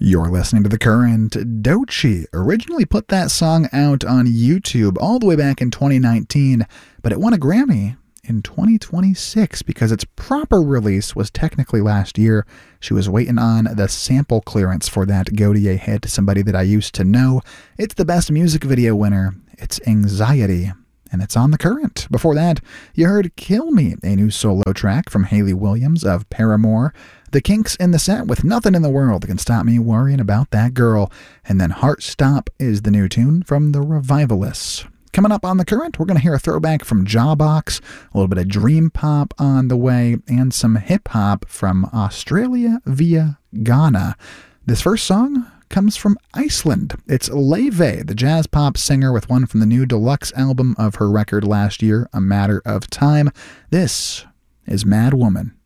You're listening to The Current. Doechii originally put that song out on YouTube all the way back in 2019, but it won a Grammy in 2026 because its proper release was technically last year. She was waiting on the sample clearance for that Gotye hit, Somebody That I Used to Know. It's the best music video winner. It's Anxiety, and it's on The Current. Before that, you heard Kill Me, a new solo track from Hayley Williams of Paramore. The Kinks in the set with Nothing in the World That Can Stop Me Worrying About That Girl. And then Heart Stop is the new tune from The Revivalists. Coming up on The Current, we're going to hear a throwback from Jawbox, a little bit of dream pop on the way, and some hip-hop from Australia via Ghana. This first song comes from Iceland. It's Laufey, the jazz pop singer, with one from the new deluxe album of her record last year, A Matter of Time. This is Mad Woman.